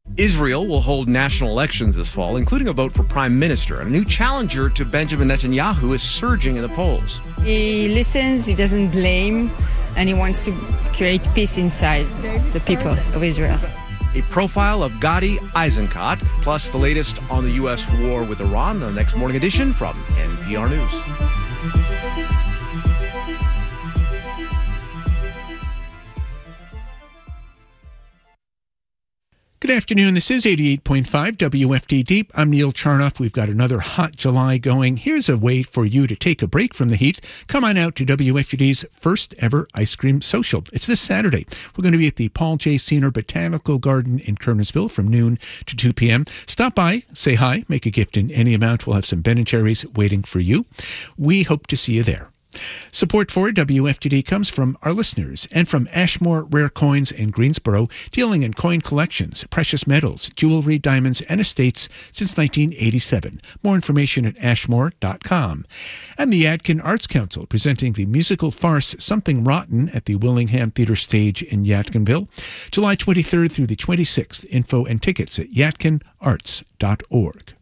Israel will hold national elections this fall, including a vote for prime minister. And a new challenger to Benjamin Netanyahu is surging in the polls. He listens, he doesn't blame, and he wants to create peace inside the people of Israel. A profile of Gadi Eisenkot, plus the latest on the U.S. war with Iran, the next morning edition from NPR News. Good afternoon. This is 88.5 WFDD. I'm Neil Charnoff. We've got another hot July going. Here's a way for you to take a break from the heat. Come on out to WFDD's first ever ice cream social. It's this Saturday. We're going to be at the Paul J. Senior Botanical Garden in Kernersville from noon to 2 p.m. Stop by, say hi, make a gift in any amount. We'll have some Ben & Jerry's waiting for you. We hope to see you there. Support for WFDD comes from our listeners and from Ashmore Rare Coins in Greensboro, dealing in coin collections, precious metals, jewelry, diamonds, and estates since 1987. More information at ashmore.com. And the Yadkin Arts Council, presenting the musical farce Something Rotten at the Willingham Theatre Stage in Yadkinville, July 23rd through the 26th. Info and tickets at yadkinarts.org.